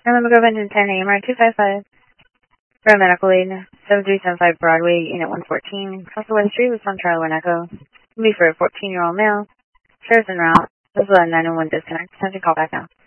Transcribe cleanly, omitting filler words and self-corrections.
Remember Grove Engine 10 AMR 255. For a medical aid, 7375 Broadway, Unit 114. Crossing West Street with Sun Charlie 1 Echo. Will be for a 14-year-old male. Shares en route. This is a 911 disconnect. Send a call back now.